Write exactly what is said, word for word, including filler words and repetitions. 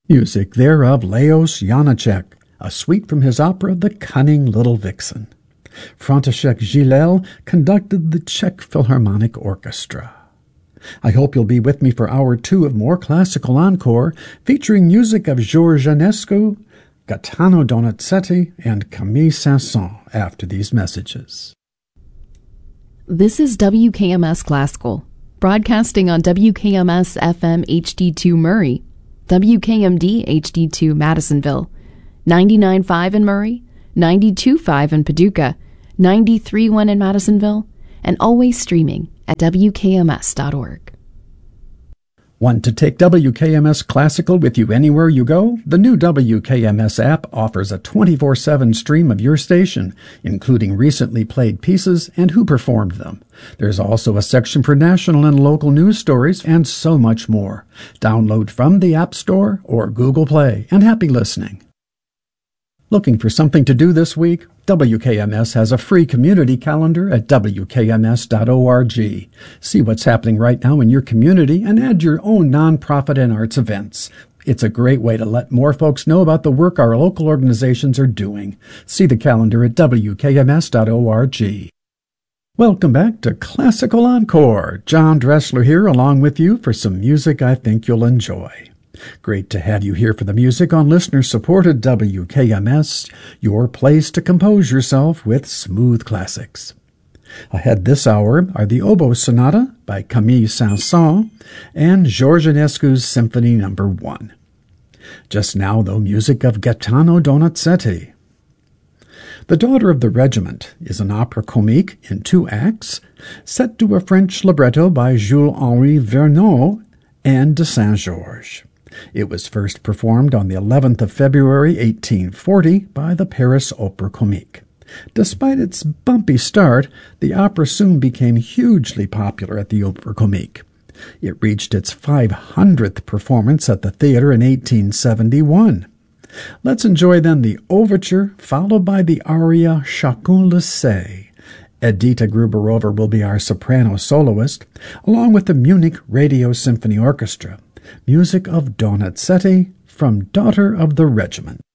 Music there of Leos Janáček, a suite from his opera The Cunning Little Vixen. František Žilel conducted the Czech Philharmonic Orchestra. I hope you'll be with me for hour two of more classical encore, featuring music of George Enescu, Gaetano Donizetti, and Camille Saint-Saëns after these messages. This is W K M S Classical, broadcasting on W K M S F M H D two Murray, W K M D H D two Madisonville, ninety-nine point five in Murray, ninety-two point five in Paducah, ninety-three point one in Madisonville, and always streaming at W K M S dot org. Want to take W K M S Classical with you anywhere you go? The new W K M S app offers a twenty-four seven stream of your station, including recently played pieces and who performed them. There's also a section for national and local news stories and so much more. Download from the App Store or Google Play, and happy listening. Looking for something to do this week? W K M S has a free community calendar at W K M S dot org. See what's happening right now in your community and add your own nonprofit and arts events. It's a great way to let more folks know about the work our local organizations are doing. See the calendar at W K M S dot org. Welcome back to Classical Encore. John Dressler here along with you for some music I think you'll enjoy. Great to have you here for the music on listener-supported W K M S, your place to compose yourself with smooth classics. Ahead this hour are the Oboe Sonata by Camille Saint-Saëns and George Enescu's Symphony Number One. Just now, though, music of Gaetano Donizetti. The Daughter of the Regiment is an opera comique in two acts, set to a French libretto by Jules-Henri Vernet and de Saint-Georges. It was first performed on the eleventh of February, eighteen forty, by the Paris Opéra Comique. Despite its bumpy start, the opera soon became hugely popular at the Opéra Comique. It reached its five hundredth performance at the theater in eighteen seventy-one. Let's enjoy then the overture, followed by the aria Chacun le sait. Edita Gruberova will be our soprano soloist, along with the Munich Radio Symphony Orchestra. Music of Donizetti from Daughter of the Regiment.